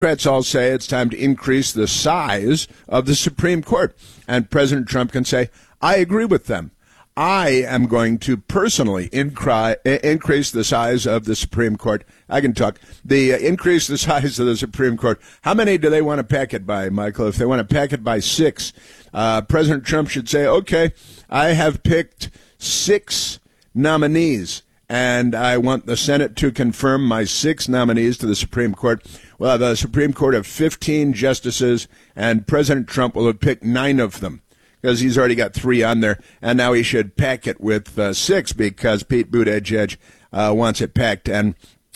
Democrats all say it's time to increase the size of the Supreme Court. And President Trump can say, I agree with them. I am going to personally increase the size of the Supreme Court. I can talk. Increase the size of the Supreme Court. How many do they want to pack it by, Michael? If they want to pack it by 6, President Trump should say, okay, I have picked 6 nominees, and I want the Senate to confirm my 6 nominees to the Supreme Court. We'll have a Supreme Court of 15 justices, and President Trump will have picked 9 of them because he's already got 3 on there, and now he should pack it with 6 because Pete Buttigieg wants it packed, and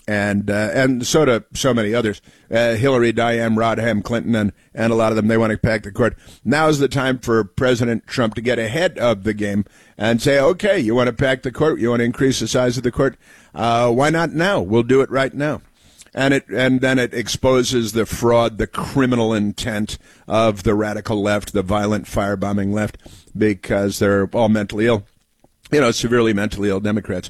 so do so many others. Hillary, Dianne, Rodham, Clinton, and a lot of them, they want to pack the court. Now is the time for President Trump to get ahead of the game and say, okay, you want to pack the court? You want to increase the size of the court? Why not now? We'll do it right now. And then it exposes the fraud, the criminal intent of the radical left, the violent firebombing left, because they're all mentally ill, severely mentally ill Democrats.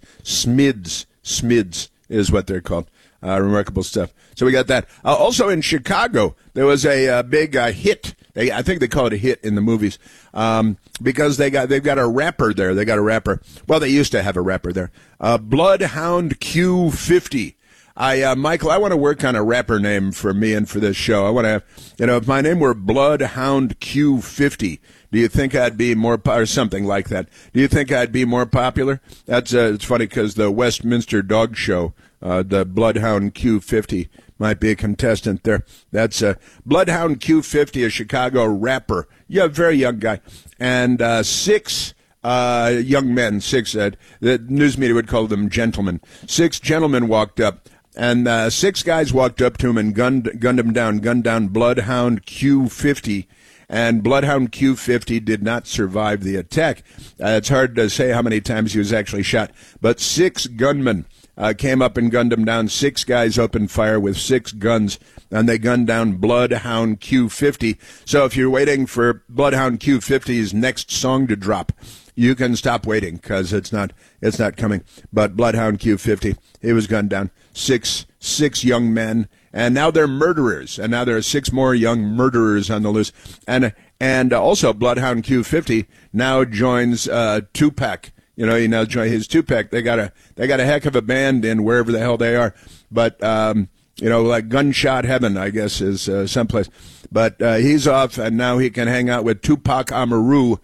SMIDs is what they're called. Remarkable stuff. So we got that. Also in Chicago, there was a big hit. I think they call it a hit in the movies because they've got a rapper there. They got a rapper. Well, they used to have a rapper there. Bloodhound Q50. Michael, I want to work on a rapper name for me and for this show. I want to have, if my name were Bloodhound Q50, do you think I'd be more, or something like that? Do you think I'd be more popular? That's, it's funny because the Westminster Dog Show, the Bloodhound Q50 might be a contestant there. That's, Bloodhound Q50, a Chicago rapper. Yeah, very young guy. And, 6, young men, 6, the news media would call them gentlemen. 6 gentlemen walked up. And 6 guys walked up to him and gunned him down, gunned down Bloodhound Q50. And Bloodhound Q50 did not survive the attack. It's hard to say how many times he was actually shot. But 6 gunmen came up and gunned him down. 6 guys opened fire with 6 guns, and they gunned down Bloodhound Q50. So if you're waiting for Bloodhound Q50's next song to drop, you can stop waiting because it's not coming. But Bloodhound Q50, he was gunned down. 6 young men, and now they're murderers, and now there are 6 more young murderers on the loose. And also Bloodhound Q50 now joins Tupac. He now joins his Tupac. They got a heck of a band in wherever the hell they are. But like Gunshot Heaven, I guess, is someplace. But he's off, and now he can hang out with Tupac Amaru,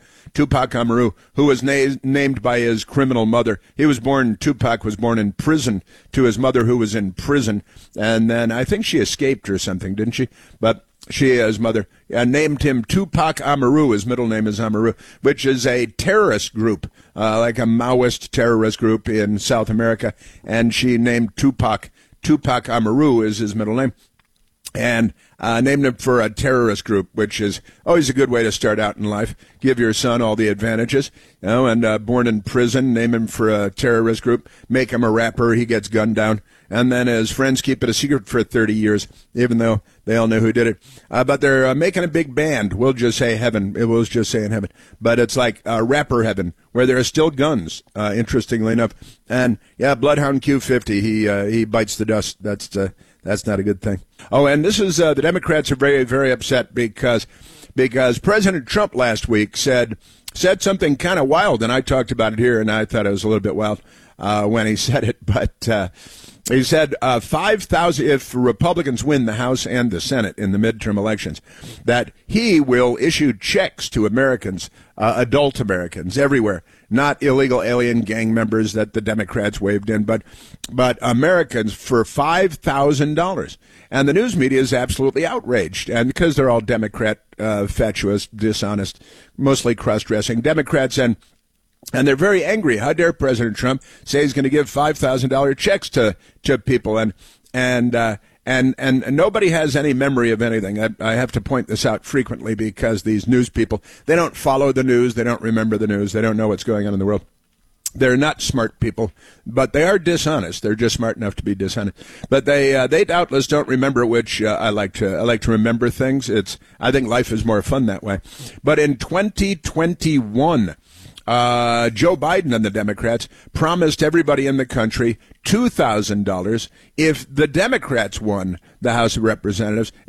who was named by his criminal mother. Tupac was born in prison to his mother, who was in prison. And then I think she escaped or something, didn't she? But his mother, named him Tupac Amaru. His middle name is Amaru, which is a terrorist group, like a Maoist terrorist group in South America. And she named Tupac Amaru is his middle name. And named him for a terrorist group, which is always a good way to start out in life. Give your son all the advantages, and born in prison, name him for a terrorist group, make him a rapper, he gets gunned down, and then his friends keep it a secret for 30 years, even though they all know who did it. But they're making a big band. We'll just say heaven. It was just saying heaven. But it's like rapper heaven, where there are still guns, interestingly enough. And, yeah, Bloodhound Q50, he bites the dust. That's not a good thing. Oh, and this is, the Democrats are very, very upset because President Trump last week said something kind of wild, and I talked about it here, and I thought it was a little bit wild when he said it, but he said 5,000, if Republicans win the House and the Senate in the midterm elections, that he will issue checks to Americans, adult Americans everywhere, not illegal alien gang members that the Democrats waved in, but Americans for $5,000. And the news media is absolutely outraged, and because they're all Democrat, fatuous, dishonest, mostly cross-dressing Democrats, and they're very angry. How dare President Trump say he's going to give $5,000 checks to people, and nobody has any memory of anything. I have to point this out frequently because these news people, they don't follow the news, they don't remember the news, they don't know what's going on in the world. They're not smart people, but they are dishonest. They're just smart enough to be dishonest. But they doubtless don't remember, which I like to remember things. I think life is more fun that way. But in 2021, Joe Biden and the Democrats promised everybody in the country $2,000 if the Democrats won the House of Representatives.